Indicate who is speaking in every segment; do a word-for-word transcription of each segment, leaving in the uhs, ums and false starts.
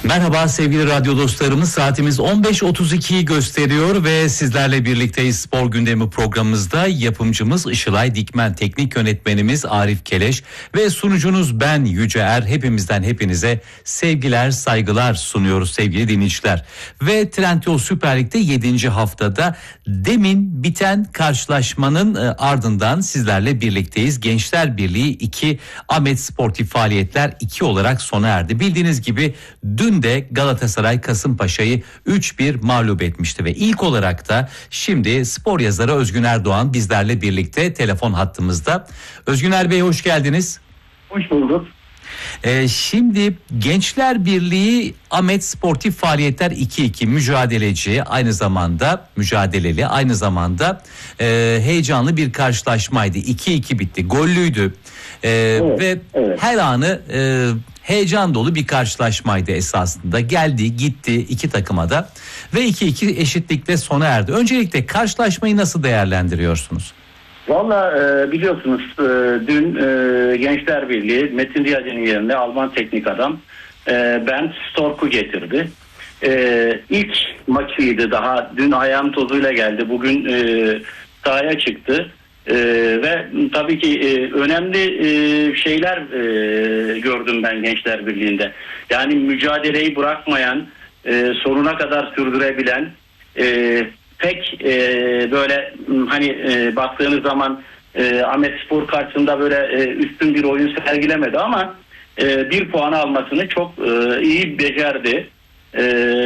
Speaker 1: Merhaba sevgili radyo dostlarımız, saatimiz on beş otuz ikiyi gösteriyor ve sizlerle birlikteyiz. Spor Gündemi programımızda yapımcımız Işılay Dikmen, teknik yönetmenimiz Arif Keleş ve sunucunuz ben Yüce Er. Hepimizden hepinize sevgiler, saygılar sunuyoruz sevgili dinleyiciler. Ve Trendyol Süper Lig'de yedinci haftada demin biten karşılaşmanın ardından sizlerle birlikteyiz. Gençler Birliği iki, Ahmet Sportif Faaliyetler iki olarak sona erdi. Bildiğiniz gibi dün de Galatasaray Kasımpaşa'yı üç bir mağlup etmişti ve ilk olarak da şimdi spor yazarı Özgün Erdoğan bizlerle birlikte telefon hattımızda. Özgün Bey, hoş geldiniz.
Speaker 2: Hoş bulduk.
Speaker 1: Ee, şimdi Gençler Birliği Ahmet Sportif Faaliyetler iki iki mücadeleci, aynı zamanda mücadeleli, aynı zamanda e, heyecanlı bir karşılaşmaydı. iki iki bitti, gollüydü e,
Speaker 2: evet,
Speaker 1: ve
Speaker 2: evet.
Speaker 1: her anı e, heyecan dolu bir karşılaşmaydı esasında. Geldi gitti iki takıma da ve iki iki eşitlikle sona erdi. Öncelikle karşılaşmayı nasıl değerlendiriyorsunuz?
Speaker 2: Valla e, biliyorsunuz e, dün e, Gençler Birliği Metin Diyaci'nin yerine Alman teknik adam e, Bernd Stork'u getirdi. E, ilk maçıydı, daha dün ayağın tozuyla geldi. Bugün e, sahaya çıktı. Ee, ve tabii ki e, önemli e, şeyler e, gördüm ben Gençler Birliği'nde. Yani mücadeleyi bırakmayan, e, sonuna kadar sürdürebilen, e, pek e, böyle hani e, baktığınız zaman e, Ahmet Spor karşısında böyle e, üstün bir oyun sergilemedi ama e, bir puan almasını çok e, iyi becerdi. E,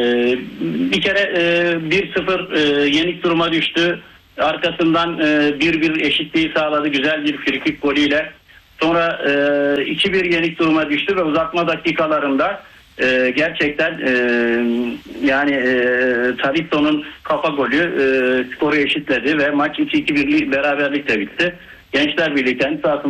Speaker 2: bir kere e, bir sıfır e, yenik duruma düştü. Arkasından bir bir eşitliği sağladı güzel bir frikik golüyle. Sonra e, iki bir yenik duruma düştü ve uzatma dakikalarında e, gerçekten e, yani e, Taritto'nun kafa golü e, skoru eşitledi ve maç iki iki birlik beraberlikle bitti. Gençler Birliği kendi sahasında